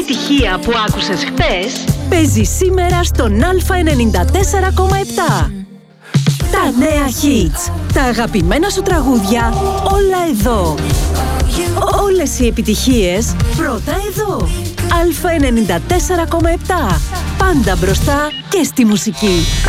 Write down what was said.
επιτυχία που άκουσες χθες παίζει σήμερα στον Α94,7. Τα νέα hits, τα αγαπημένα σου τραγούδια, όλα εδώ. Όλες οι επιτυχίες πρώτα εδώ. Α94,7. Πάντα μπροστά και στη μουσική.